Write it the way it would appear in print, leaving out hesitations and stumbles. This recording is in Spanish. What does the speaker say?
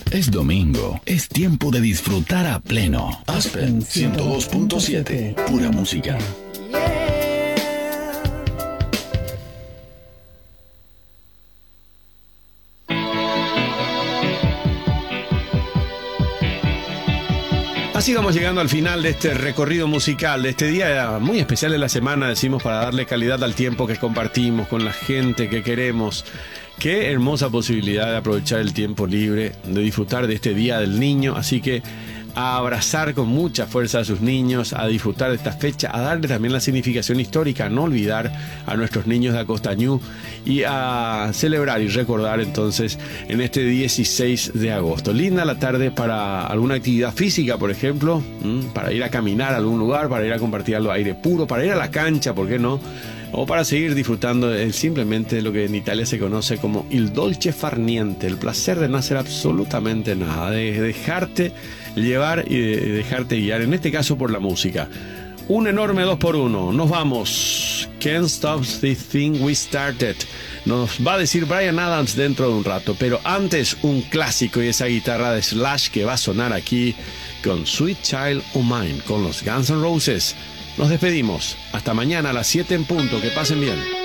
Es domingo, es tiempo de disfrutar a pleno. Aspen 102.7, pura música. Así vamos llegando al final de este recorrido musical, de este día muy especial de la semana, decimos, para darle calidad al tiempo que compartimos con la gente que queremos. Qué hermosa posibilidad de aprovechar el tiempo libre, de disfrutar de este Día del Niño. Así que a abrazar con mucha fuerza a sus niños, a disfrutar de esta fecha, a darle también la significación histórica, a no olvidar a nuestros niños de Acostañú y a celebrar y recordar entonces en este 16 de agosto. Linda la tarde para alguna actividad física, por ejemplo, para ir a caminar a algún lugar, para ir a compartir algo aire puro, para ir a la cancha, ¿por qué no? O para seguir disfrutando simplemente lo que en Italia se conoce como il dolce far niente, el placer de no hacer absolutamente nada, de dejarte llevar y de dejarte guiar, en este caso por la música. Un enorme 2x1, nos vamos. Can't stop this thing we started. Nos va a decir Bryan Adams dentro de un rato, pero antes un clásico y esa guitarra de Slash que va a sonar aquí con Sweet Child O' Mine, con los Guns N' Roses. Nos despedimos. Hasta mañana a las 7 en punto. Que pasen bien.